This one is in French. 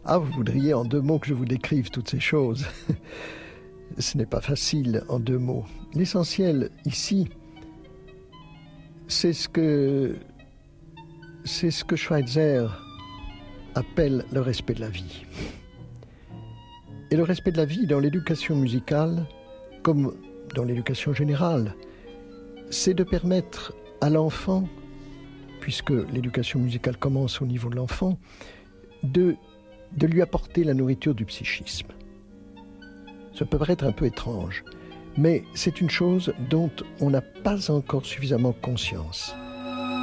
Ah, vous voudriez en 2 mots que je vous décrive toutes ces choses. Ce n'est pas facile en 2 mots. L'essentiel ici, c'est ce que Schweitzer appelle le respect de la vie. Et le respect de la vie dans l'éducation musicale, comme dans l'éducation générale, c'est de permettre à l'enfant, puisque l'éducation musicale commence au niveau de l'enfant, de lui apporter la nourriture du psychisme. Ça peut paraître un peu étrange, mais c'est une chose dont on n'a pas encore suffisamment conscience.